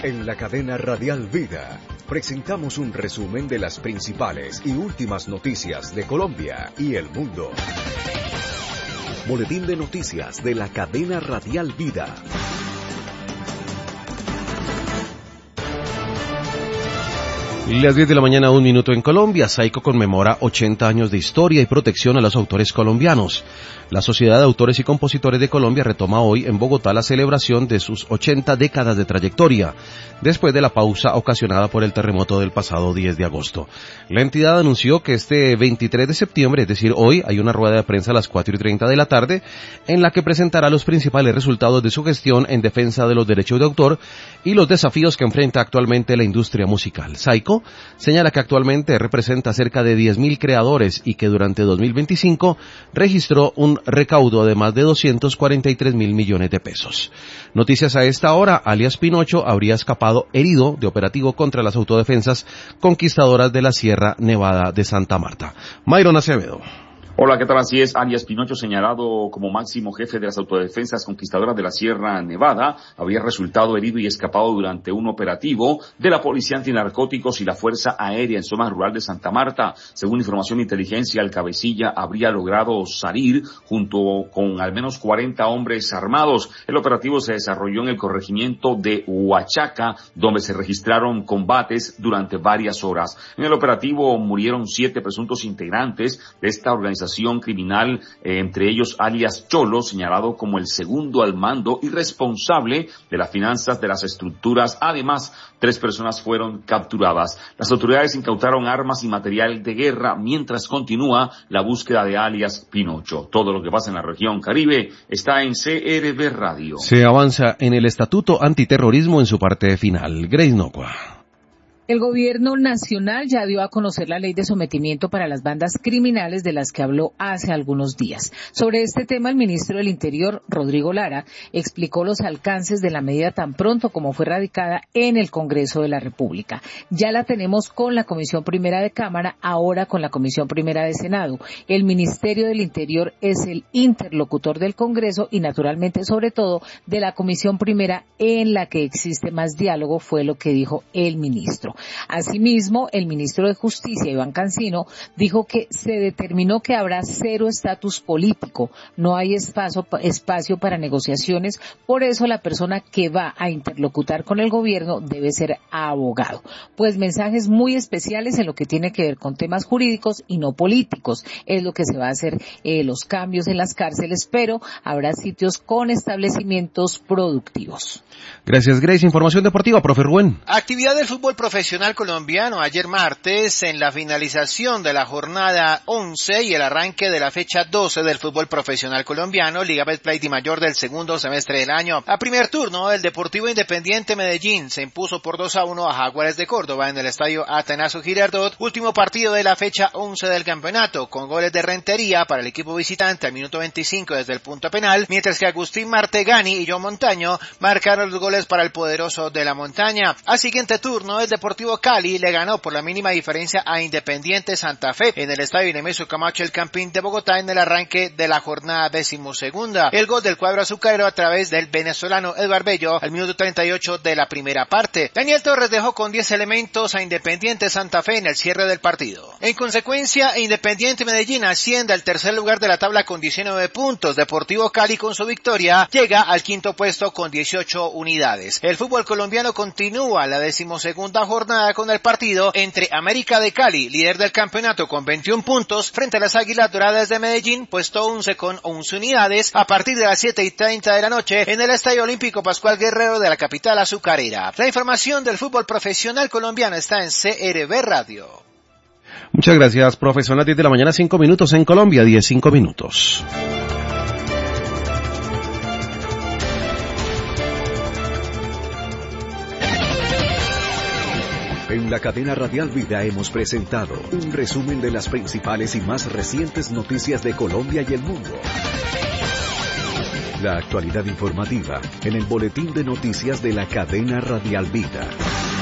En la cadena Radial Vida presentamos un resumen de las principales y últimas noticias de Colombia y el mundo. Boletín de noticias de la cadena Radial Vida. Las 10 de la mañana, 1 minuto en Colombia. Saico conmemora 80 años de historia y protección a los autores colombianos. La Sociedad de Autores y Compositores de Colombia retoma hoy en Bogotá la celebración de sus 80 décadas de trayectoria, después de la pausa ocasionada por el terremoto del pasado 10 de agosto. La entidad anunció que este 23 de septiembre, es decir, hoy, hay una rueda de prensa a las 4:30 de la tarde, en la que presentará los principales resultados de su gestión en defensa de los derechos de autor y los desafíos que enfrenta actualmente la industria musical. Saico señala que actualmente representa cerca de 10.000 creadores y que durante 2025 registró un recaudo de más de 243.000 millones de pesos. Noticias a esta hora: alias Pinocho habría escapado herido de operativo contra las autodefensas conquistadoras de la Sierra Nevada de Santa Marta. Mayron Acevedo. Hola, ¿qué tal? Así es, alias Pinocho, señalado como máximo jefe de las autodefensas conquistadoras de la Sierra Nevada, habría resultado herido y escapado durante un operativo de la Policía Antinarcóticos y la Fuerza Aérea en zona rural de Santa Marta. Según información de inteligencia, el cabecilla habría logrado salir junto con al menos 40 hombres armados. El operativo se desarrolló en el corregimiento de Huachaca, donde se registraron combates durante varias horas. En el operativo murieron 7 presuntos integrantes de esta organización criminal, entre ellos alias Cholo, señalado como el segundo al mando y responsable de las finanzas de las estructuras. Además, 3 personas fueron capturadas. Las autoridades incautaron armas y material de guerra mientras continúa la búsqueda de alias Pinocho. Todo lo que pasa en la región Caribe está en CRB Radio. Se avanza en el Estatuto Antiterrorismo en su parte final. Grace Nocua. El gobierno nacional ya dio a conocer la ley de sometimiento para las bandas criminales de las que habló hace algunos días. Sobre este tema, el ministro del Interior, Rodrigo Lara, explicó los alcances de la medida tan pronto como fue radicada en el Congreso de la República. Ya la tenemos con la Comisión Primera de Cámara, ahora con la Comisión Primera de Senado. El Ministerio del Interior es el interlocutor del Congreso y, naturalmente, sobre todo, de la Comisión Primera, en la que existe más diálogo, fue lo que dijo el ministro. Asimismo, el ministro de Justicia, Iván Cancino, dijo que se determinó que habrá 0 estatus político, no hay espacio para negociaciones, por eso la persona que va a interlocutar con el gobierno debe ser abogado. Pues mensajes muy especiales en lo que tiene que ver con temas jurídicos y no políticos, es lo que se va a hacer, los cambios en las cárceles, pero habrá sitios con establecimientos productivos. Gracias, Grace. Información deportiva, profe Rubén. Actividad del fútbol profesional colombiano ayer martes en la finalización de la jornada 11 y el arranque de la fecha 12 del fútbol profesional colombiano, Liga Betplay Dimayor del segundo semestre del año. A primer turno, el Deportivo Independiente Medellín se impuso por 2-1 a Jaguares de Córdoba en el estadio Atanasio Girardot, último partido de la fecha 11 del campeonato, con goles de Rentería para el equipo visitante al minuto 25 desde el punto penal, mientras que Agustín Martegani y John Montaño marcaron los goles para el poderoso de la montaña. Al siguiente turno, el Deportivo Cali le ganó por la mínima diferencia a Independiente Santa Fe en el estadio Nemesio Camacho El Campín de Bogotá en el arranque de la jornada 12ª. El gol del cuadro azucarero a través del venezolano Eduard Bello al minuto 38 de la primera parte. Daniel Torres dejó con 10 elementos a Independiente Santa Fe en el cierre del partido. En consecuencia, Independiente Medellín asciende al tercer lugar de la tabla con 19 puntos. Deportivo Cali, con su victoria, llega al quinto puesto con 18 unidades. El fútbol colombiano continúa la 12ª jornada con el partido entre América de Cali, líder del campeonato con 21 puntos, frente a las Águilas Doradas de Medellín, puesto 11 con 11 unidades, a partir de las 7:30 de la noche en el Estadio Olímpico Pascual Guerrero de la capital azucarera. La información del fútbol profesional colombiano está en CRB Radio. Muchas gracias, profe. Son las 10 de la mañana, 5 minutos en Colombia, 5 minutos. En la cadena Radial Vida hemos presentado un resumen de las principales y más recientes noticias de Colombia y el mundo. La actualidad informativa en el boletín de noticias de la cadena Radial Vida.